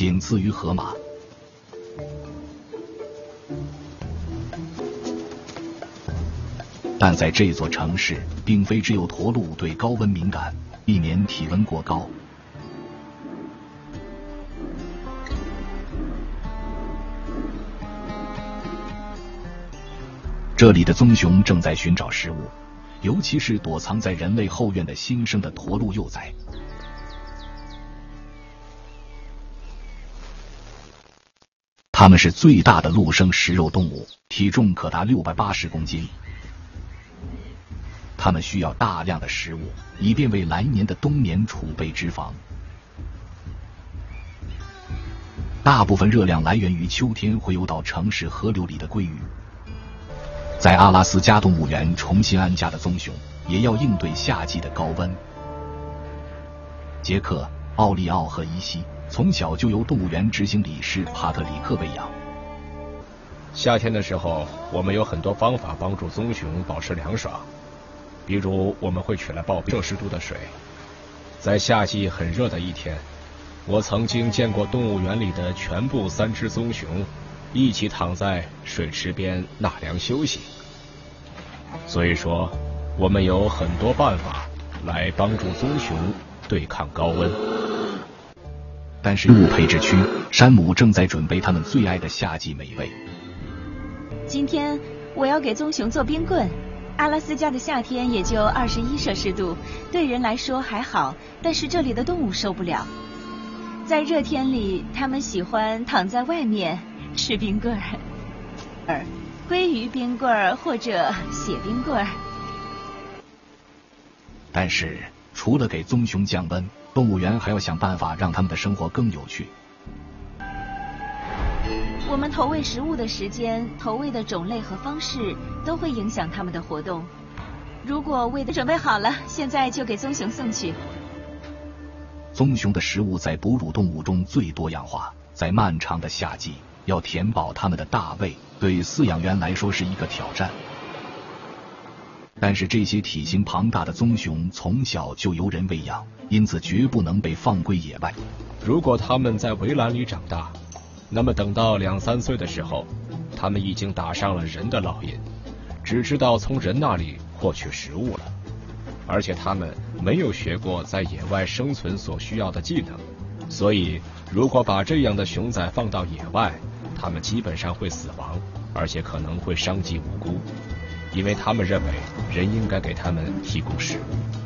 仅次于河马。但在这座城市，并非只有驼鹿对高温敏感，避免体温过高。这里的棕熊正在寻找食物，尤其是躲藏在人类后院的新生的驼鹿幼崽。它们是最大的陆生食肉动物，体重可达680公斤。它们需要大量的食物，以便为来年的冬眠储备脂肪。大部分热量来源于秋天洄游到城市河流里的鲑鱼。在阿拉斯加动物园重新安家的棕熊，也要应对夏季的高温。杰克、奥利奥和伊西从小就由动物园执行理事帕特里克喂养。 夏天的时候，我们有很多方法帮助棕熊保持凉爽，比如我们会取来报摄氏度的水。在夏季很热的一天，我曾经见过动物园里的全部3只棕熊一起躺在水池边纳凉休息。所以说，我们有很多办法来帮助棕熊对抗高温。 但是物配置区，山姆正在准备他们最爱的夏季美味。 今天我要给棕熊做冰棍。阿拉斯加的夏天也就21摄氏度，对人来说还好，但是这里的动物受不了。在热天里，它们喜欢躺在外面吃冰棍儿，鲑鱼冰棍儿或者血冰棍儿。 但是除了给棕熊降温，动物园还要想办法让他们的生活更有趣。 我们投喂食物的时间、投喂的种类和方式都会影响它们的活动。如果喂的准备好了，现在就给棕熊送去。 棕熊的食物在哺乳动物中最多样化，在漫长的夏季，要填饱它们的大胃，对饲养员来说是一个挑战。但是这些体型庞大的棕熊从小就由人喂养，因此绝不能被放归野外。 如果它们在围栏里长大，那么等到2、3岁的时候，它们已经打上了人的烙印，只知道从人那里获取食物了，而且它们没有学过在野外生存所需要的技能，所以如果把这样的熊崽放到野外，它们基本上会死亡，而且可能会伤及无辜，因为他们认为人应该给他们提供食物。